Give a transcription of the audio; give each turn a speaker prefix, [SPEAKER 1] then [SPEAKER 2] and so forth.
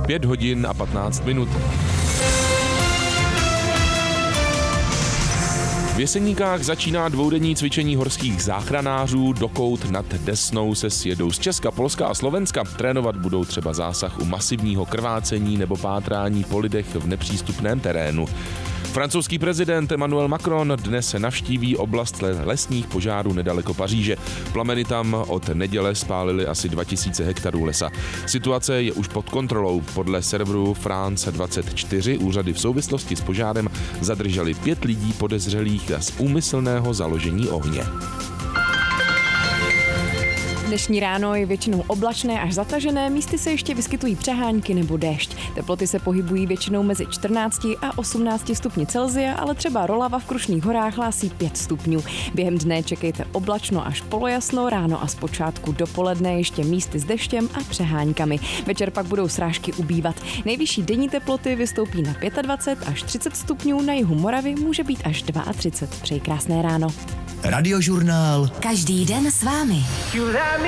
[SPEAKER 1] 5 hodin a 15 minut. V Jeseníkách začíná dvoudenní cvičení horských záchranářů. Do Kout nad Desnou se sjedou z Česka, Polska a Slovenska. Trénovat budou třeba zásah u masivního krvácení nebo pátrání po lidech v nepřístupném terénu. Francouzský prezident Emmanuel Macron dnes navštíví oblast lesních požárů nedaleko Paříže. Plameny tam od neděle spálily asi 2000 hektarů lesa. Situace je už pod kontrolou. Podle serveru France 24 úřady v souvislosti s požárem zadrželi 5 lidí podezřelých z úmyslného založení ohně.
[SPEAKER 2] Dnešní ráno je většinou oblačné až zatažené, místy se ještě vyskytují přehánky nebo déšť. Teploty se pohybují většinou mezi 14 a 18 stupni Celsia, ale třeba Rolava v Krušných horách hlásí 5 stupňů. Během dne čekejte oblačno až polojasno, ráno a zpočátku dopoledne ještě místy s deštěm a přeháňkami. Večer pak budou srážky ubývat. Nejvyšší denní teploty vystoupí na 25 až 30 stupňů, na jihu Moravy může být až 32. Přeji krásné ráno.
[SPEAKER 3] Radiožurnál.
[SPEAKER 4] Každý den s vámi.